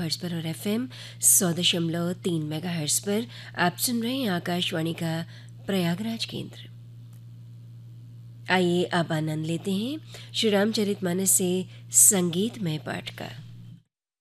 Kilohertz पर और FM 100.3 megahertz पर आप सुन रहे हैं आकाशवाणी का प्रयागराज केंद्र। आइए अब आनंद लेते हैं श्री रामचरितमानस से संगीतमय पाठ का।